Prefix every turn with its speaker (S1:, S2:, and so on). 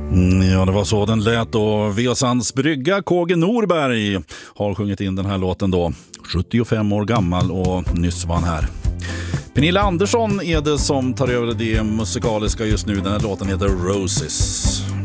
S1: Ja, det var så den lät då. Vesands brygga, KG Norberg, har sjungit in den här låten då. 75 år gammal och nyss var han här. Pernilla Andersson är det som tar över det musikaliska just nu. Den här låten heter Roses.